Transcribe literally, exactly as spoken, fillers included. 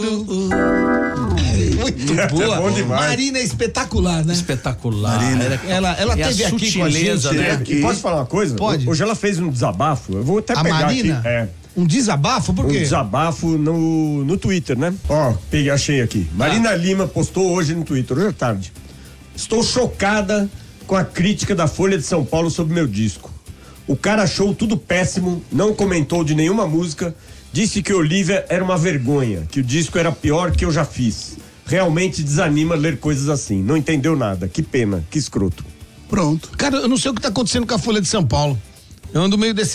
Muito boa. É bom demais. Marina é espetacular, né? Espetacular. Marina. Ela, ela, ela é teve a aqui com a gente, né? né? E posso falar uma coisa? Pode. Hoje ela fez um desabafo. Eu vou até a pegar Marina? aqui. É. Um desabafo? Por quê? Um desabafo no, no Twitter, né? Ó, peguei, achei aqui. Marina ah. Lima postou hoje no Twitter, hoje à tarde. Estou chocada com a crítica da Folha de São Paulo sobre meu disco. O cara achou tudo péssimo, não comentou de nenhuma música, disse que Olivia era uma vergonha, que o disco era pior que eu já fiz. Realmente desanima ler coisas assim. Não entendeu nada. Que pena, que escroto. Pronto. Cara, eu não sei o que tá acontecendo com a Folha de São Paulo. Eu ando meio desse